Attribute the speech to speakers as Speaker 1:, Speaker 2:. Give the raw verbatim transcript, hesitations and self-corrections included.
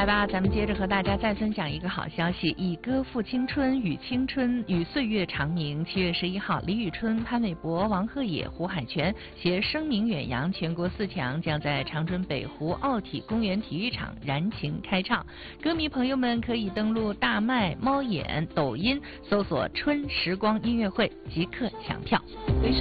Speaker 1: 来吧，咱们接着和大家再分享一个好消息，以歌赋青春，与青春与岁月长鸣。七月十一号，李宇春、潘玮柏、王鹤野、胡海泉携声名远扬全国四强，将在长春北湖奥体公园体育场燃情开唱。歌迷朋友们可以登录大麦、猫眼、抖音，搜索“春时光音乐会”即刻抢票。